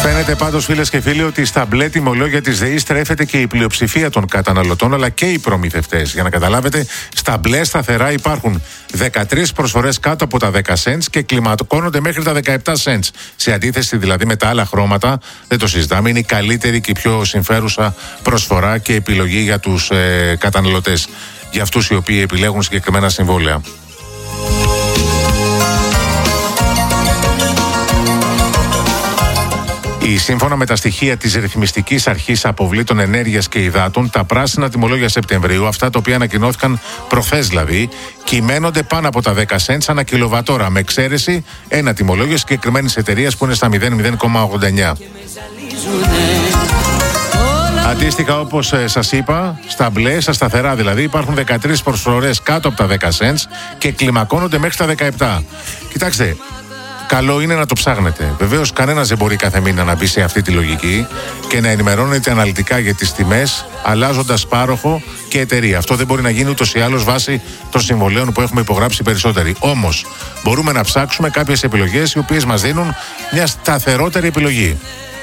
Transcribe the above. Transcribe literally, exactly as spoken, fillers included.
Φαίνεται πάντως, φίλες και φίλοι, ότι στα μπλε τιμολόγια της ΔΕΗ στρέφεται και η πλειοψηφία των καταναλωτών, αλλά και οι προμηθευτές. Για να καταλάβετε, στα μπλε σταθερά υπάρχουν δεκατρείς προσφορές κάτω από τα δέκα σεντς και κλιμακώνονται μέχρι τα δεκαεπτά σεντς. Σε αντίθεση δηλαδή με τα άλλα χρώματα, δεν το συζητάμε, είναι η καλύτερη και η πιο συμφέρουσα προσφορά και επιλογή για τους ε, καταναλωτές. Για αυτούς οι οποίοι επιλέγουν συγκεκριμένα συμβόλαια. Η σύμφωνα με τα στοιχεία της Ρυθμιστικής Αρχής Αποβλήτων Ενέργειας και Υδάτων, τα πράσινα τιμολόγια Σεπτεμβρίου, αυτά τα οποία ανακοινώθηκαν προχθές δηλαδή, κυμαίνονται πάνω από τα δέκα σεντς ανά κιλοβατόρα, με εξαίρεση ένα τιμολόγιο συγκεκριμένης εταιρείας που είναι στα μηδέν κόμμα ογδόντα εννιά. Αντίστοιχα, όπως ε, σας είπα, στα μπλε, στα σταθερά δηλαδή, υπάρχουν δεκατρείς προσφορές κάτω από τα δέκα σεντς και κλιμακώνονται μέχρι τα δεκαεπτά. Κοιτάξτε, καλό είναι να το ψάχνετε. Βεβαίως, κανένας δεν μπορεί κάθε μήνα να μπει σε αυτή τη λογική και να ενημερώνεται αναλυτικά για τις τιμές, αλλάζοντας πάροχο και εταιρεία. Αυτό δεν μπορεί να γίνει ούτως ή άλλως βάσει των συμβολέων που έχουμε υπογράψει περισσότεροι. Όμως, μπορούμε να ψάξουμε κάποιες επιλογές οι οποίες μας δίνουν μια σταθερότερη επιλογή.